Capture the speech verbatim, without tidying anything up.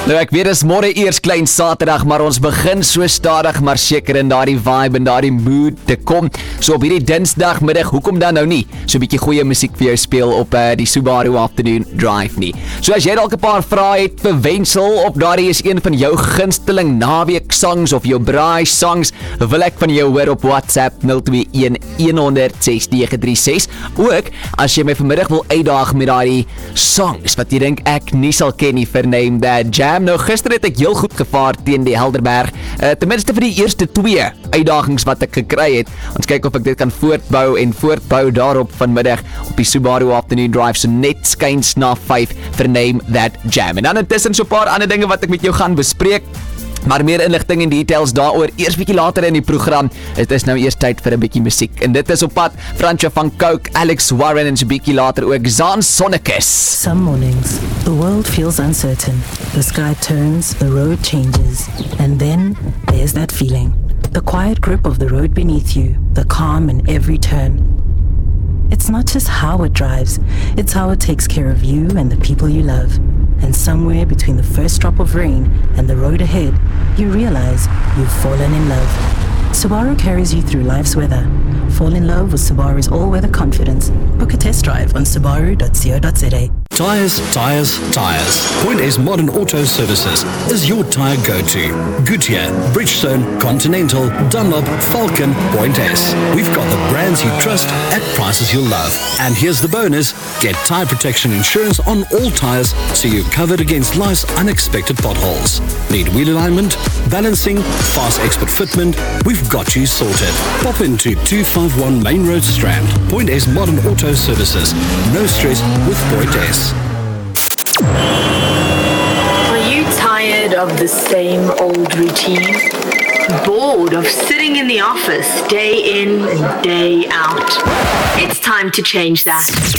Nou ek weet dis môre eers klein Saterdag, maar ons begin so stadig maar seker in daardie vibe en daardie mood te kom. So op hierdie Dinsdagmiddag, hoekom dan nou nie so 'n bietjie goeie musiek vir jou speel op uh, die Subaru Afternoon Drive nie. So as jy dalk 'n paar vrae het vir Wensel of daardie is een van jou gunsteling naweek songs of jou braai songs, wil ek van jou hoor op WhatsApp nul twee een een honderd ses nege drie ses. Ook as jy my vanmiddag wil uitdaag met daardie songs wat jy dink ek nie sal ken nie, verneem that jam. Nou gister het ek heel goed gevaar teen die Helderberg, uh, ten minste vir die eerste twee uitdagings wat ek gekry het. Ons kyk of ek dit kan voortbou en voortbou daarop vanmiddag op die Subaru Afternoon Drive, so net skuins na vyf, verneem that jam. En dan intussen so 'n paar ander dinge wat ek met jou gaan bespreek. Maar meer inligting en details daaroor eers bietjie later in die program. Dit is nou eers tyd vir 'n bietjie musiek. En dit is op pad Fransja van Coke, Alex Warren en so bietjie later ook Zaan Sonnekus. Some mornings, the world feels uncertain. The sky turns, the road changes. And then, there's that feeling. The quiet grip of the road beneath you, the calm in every turn. It's not just how it drives, it's how it takes care of you and the people you love. And somewhere between the first drop of rain and the road ahead, you realize you've fallen in love. Subaru carries you through life's weather. Fall in love with Subaru's all-weather confidence. Book a test drive on subaru dot co dot za. Tyres, tyres, tyres. Point S Modern Auto Services is your tyre go-to. Goodyear, Bridgestone, Continental, Dunlop, Falcon, Point S. We've got the brands you trust at prices you'll love. And here's the bonus. Get tyre protection insurance on all tyres so you're covered against life's unexpected potholes. Need wheel alignment, balancing, fast expert fitment? We've got you sorted. Pop into two fifty-one Main Road Strand. Point S Modern Auto Services. No stress with Point S. Are you tired of the same old routine? Bored of sitting in the office day in and day out? It's time to change that.